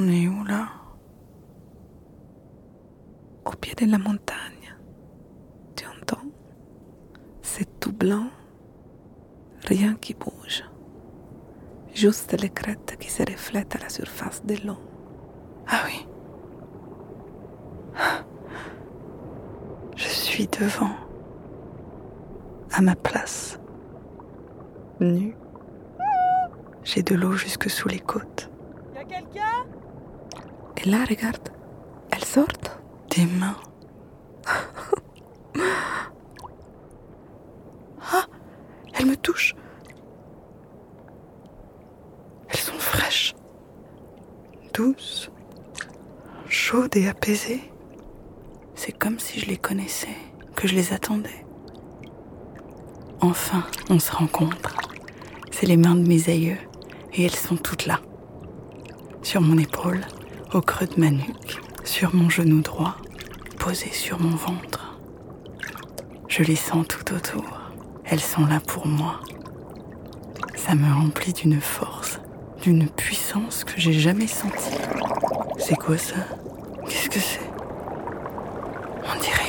On est où là? Au pied de la montagne. Tu entends? C'est tout blanc. Rien qui bouge. Juste les crêtes qui se reflètent à la surface de l'eau. Ah oui. Je suis devant. À ma place. Nue. J'ai de l'eau jusque sous les côtes. Y'a quelqu'un? Et là, regarde, elles sortent des mains. Ah, elles me touchent. Elles sont fraîches, douces, chaudes et apaisées. C'est comme si je les connaissais, que je les attendais. Enfin, on se rencontre. C'est les mains de mes aïeux, et elles sont toutes là. Sur mon épaule, au creux de ma nuque, sur mon genou droit, posé sur mon ventre. Je les sens tout autour. Elles sont là pour moi. Ça me remplit d'une force, d'une puissance que j'ai jamais sentie. C'est quoi ça? Qu'est-ce que c'est? On dirait